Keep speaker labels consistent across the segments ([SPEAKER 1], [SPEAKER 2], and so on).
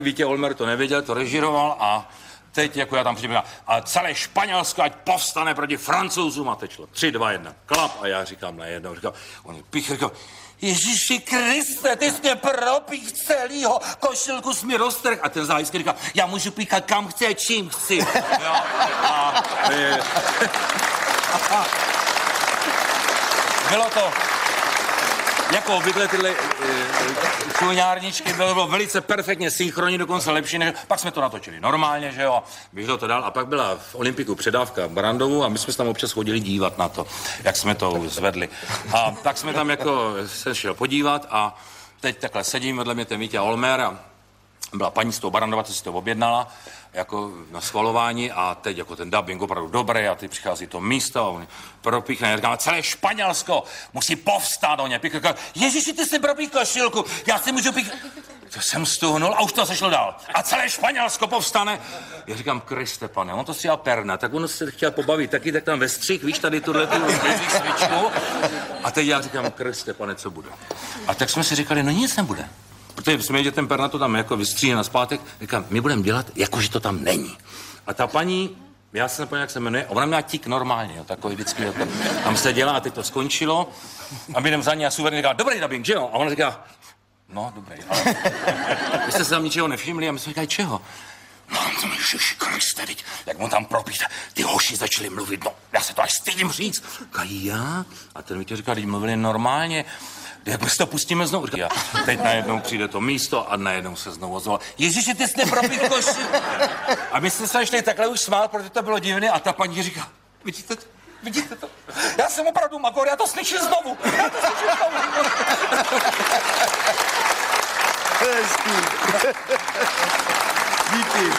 [SPEAKER 1] Vítě Olmer to nevěděl, to režíroval a teď jako já tam přijdu a celé Španělsko ať povstane proti Francouzům a teď šlo 3, 2, 1, klap a já říkám najednou, říkám, on říkal, Ježíši Kriste, ty jsi mě propích celýho, košilku jsi mi roztrh. A ten zájisky říká, já můžu píchat kam chci, čím chci. Jo? Bylo to, jako obvykle tyhle čuňárničky, bylo velice perfektně synchronní, dokonce lepší, než pak jsme to natočili normálně, že jo, běželo to dál a pak byla v Olympiku předávka v Barandovu a my jsme se tam občas chodili dívat na to, jak jsme to zvedli. A tak jsme tam jako se šel podívat a teď takhle sedím vedle mě ten Vítě Olmer a byla paní z toho Barandova, co si to objednala, jako na schvalování a teď jako ten dubbing opravdu dobrý a teď přichází to místo a on propíchne, říkám, celé Španělsko musí povstát o ně. Říkám, Ježiši, ty si propích košilku, já si můžu píchat. To jsem stuhnul a už to sešlo dál. A celé Španělsko povstane. Já říkám, Kriste, pane, on to si perna, tak on se chtěl pobavit, taky tak tam ve střih, víš, tady tuhle svíčku. A teď já říkám, Kriste, pane, co bude? A tak jsme si říkali, no nic nebude. Protože jsme že ten perna to tam jako vystříhne na zpátek, říkám, my budeme dělat, jako že to tam není. A ta paní, já se nepomínám, jak se jmenuje, ona měla tik normálně, jo, takový vždycky, jo, tam se dělá a teď to skončilo. A my jdem za ní a suverně říká, dobrý dubbing, že jo? A ona říká, no, dobrý, ale vy jste se tam ničeho nevšimli a my jsme říkali, čeho? No, Ježiši Kriste, teď, jak mu tam propít, ty hoši začali mluvit, no, já se to až stydím říct. Říkají, já? A ten Vítě říká, teď mluvili normálně. Jak my si to pustíme znovu? A teď najednou přijde to místo a najednou se znovu ozval. Ježiši, ty jsi nepropít koši. A my jsme se začali takhle už smát, protože to bylo divné a ta paní říká, vidíte to? Já jsem opravdu magor, já to slyším znovu.
[SPEAKER 2] Díky.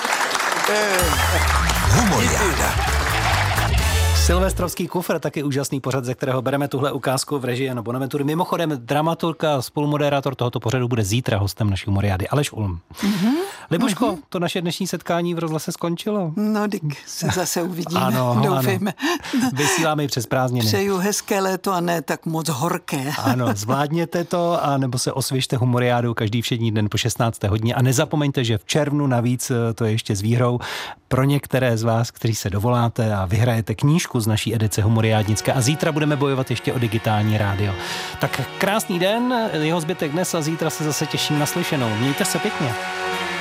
[SPEAKER 3] Humoriáda.
[SPEAKER 4] Silvestrovský kufr, taky úžasný pořad, ze kterého bereme tuhle ukázku v režii Jana Bonaventury. Mimochodem, dramaturg a spolumoderátor tohoto pořadu bude zítra hostem naší humoriády, Aleš Ulm. Libuško, to naše dnešní setkání v rozhlase skončilo.
[SPEAKER 2] No, tak se zase uvidíme,
[SPEAKER 4] ano,
[SPEAKER 2] doufejme.
[SPEAKER 4] Ano. Vysíláme i přes prázdniny.
[SPEAKER 2] Přeju hezké léto a ne tak moc horké.
[SPEAKER 4] Ano, zvládněte to a nebo se osvěžte humoriádu každý všední den po 16. hodině a nezapomeňte, že v červnu navíc to je ještě s výhrou pro některé z vás, kteří se dovoláte a vyhrajete knížku z naší edice humoriádnické a zítra budeme bojovat ještě o digitální rádio. Tak krásný den, jeho zbytek dnes a zítra se zase těším na slyšenou. Mějte se pěkně.